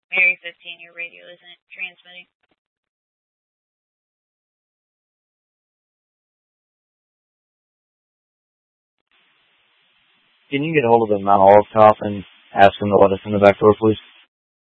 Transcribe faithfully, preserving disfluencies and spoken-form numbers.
Mary fifteen, your radio isn't transmitting. Can you get a hold of the Mount Olive cop and ask him to let us in the back door, please?